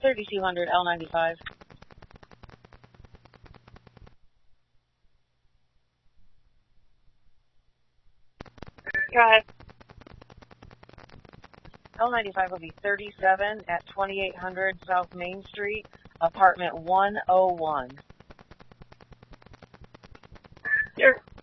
3200 L95. Go ahead. L95 will be 37 at 2800 South Main Street, apartment 101. Sure.